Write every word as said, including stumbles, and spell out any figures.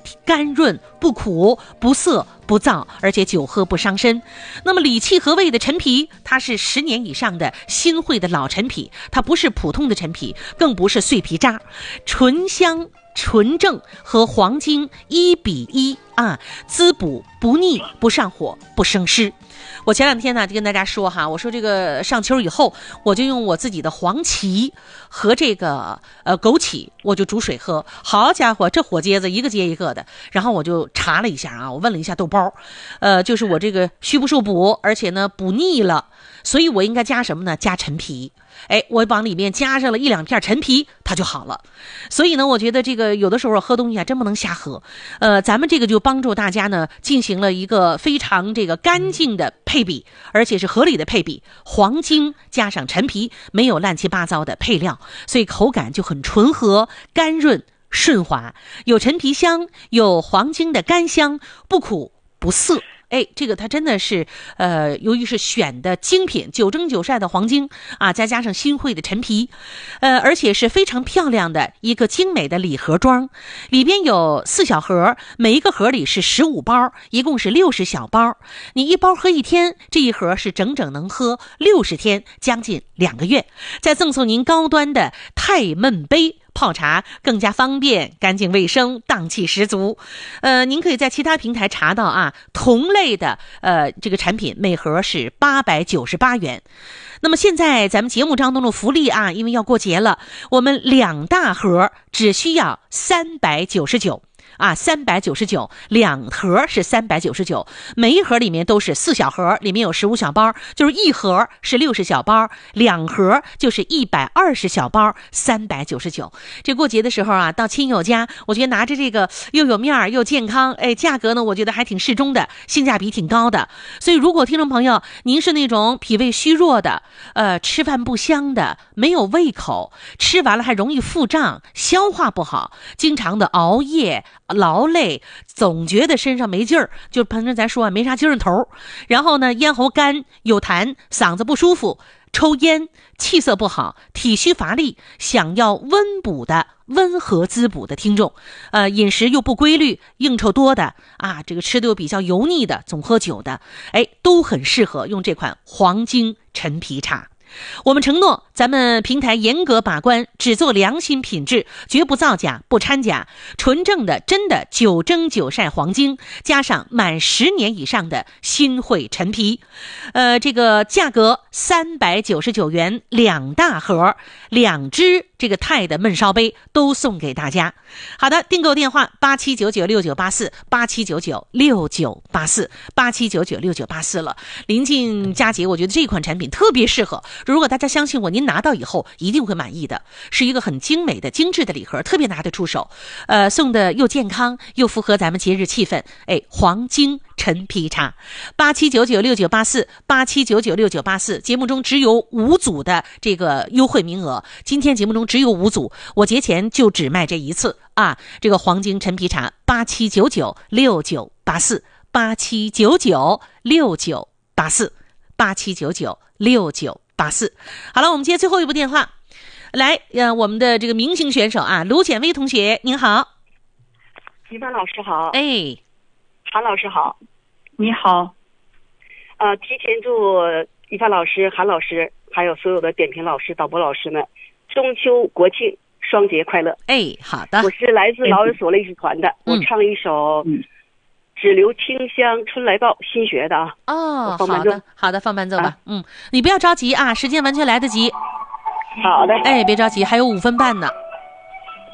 甘润，不苦不涩不燥，而且久喝不伤身。那么理气和胃的陈皮，它是十年以上的新会的老陈皮，它不是普通的陈皮，更不是碎皮渣，醇香纯正，和黄精一比一啊，滋补不腻不上火不生湿。我前两天呢就跟大家说哈，我说这个上秋以后，我就用我自己的黄芪和这个呃枸杞，我就煮水喝。好家伙，这火疖子一个接一个的。然后我就查了一下啊，我问了一下豆包，呃，就是我这个虚不受补，而且呢补腻了，所以我应该加什么呢？加陈皮。哎，我往里面加上了一两片陈皮，它就好了。所以呢，我觉得这个有的时候喝东西啊，真不能瞎喝。呃，咱们这个就帮助大家呢，进行了一个非常这个干净的配比，而且是合理的配比。黄精加上陈皮，没有乱七八糟的配料，所以口感就很醇和、甘润、顺滑，有陈皮香，有黄精的甘香，不苦不涩。哎，这个它真的是，呃，由于是选的精品，九蒸九晒的黄精啊，再加上新会的陈皮，呃，而且是非常漂亮的一个精美的礼盒装，里边有四小盒，每一个盒里是十五包，一共是六十小包。你一包喝一天，这一盒是整整能喝六十天，将近两个月。再赠送您高端的太焖杯。泡茶更加方便、干净卫生、档气十足。呃，您可以在其他平台查到啊，同类的呃这个产品每盒是八百九十八元。那么现在咱们节目当中的福利啊，因为要过节了，我们两大盒只需要三百九十九。啊，三百九十九，两盒是三百九十九，每一盒里面都是四小盒，里面有十五小包，就是一盒是六十小包，两盒就是一百二十小包，三百九十九。这过节的时候啊，到亲友家，我觉得拿着这个又有面儿又健康，哎，价格呢，我觉得还挺适中的，性价比挺高的。所以，如果听众朋友您是那种脾胃虚弱的，呃，吃饭不香的，没有胃口，吃完了还容易腹胀，消化不好，经常的熬夜。劳累，总觉得身上没劲儿，就反正咱说啊，没啥精神头。然后呢，咽喉干、有痰，嗓子不舒服，抽烟，气色不好，体虚乏力，想要温补的、温和滋补的听众，呃，饮食又不规律，应酬多的啊，这个吃的又比较油腻的，总喝酒的，哎，都很适合用这款黄精陈皮茶。我们承诺，咱们平台严格把关，只做良心品质，绝不造假，不掺假，纯正的真的九蒸九晒黄精，加上满十年以上的新会陈皮，呃，这个价格三百九十九元两大盒，两只这个钛的焖烧杯都送给大家。好的，订购电话八七九九六九八四八七九九六九八四八七九九六九八四了。临近佳节，我觉得这款产品特别适合。如果大家相信我，您拿到以后一定会满意的，是一个很精美的精致的礼盒，特别拿得出手，呃，送的又健康又符合咱们节日气氛。哎，黄精陈皮茶，八七九九六九八四八七九九六九八四，节目中只有五组的这个优惠名额，今天节目中只有五组，我节前就只卖这一次啊！这个黄精陈皮茶，八七九九六九八四八七九九六九八四八七九九六九八四。好了，我们接最后一部电话，来，呃，我们的这个明星选手啊，卢简薇同学，您好。 于凡老师好。 哎， 韩老师好。 你好。 呃，提前祝于凡老师、韩老师还有所有的点评老师、导播老师们中秋国庆双节快乐。 哎，好的。 我是来自劳尔索类似团的， 嗯、 我唱一首《只留清香春来报》，新学的啊。 哦，好的，好的，放伴奏吧。啊、嗯，你不要着急啊，时间完全来得及。 好的。 哎，别着急，还有五分半呢。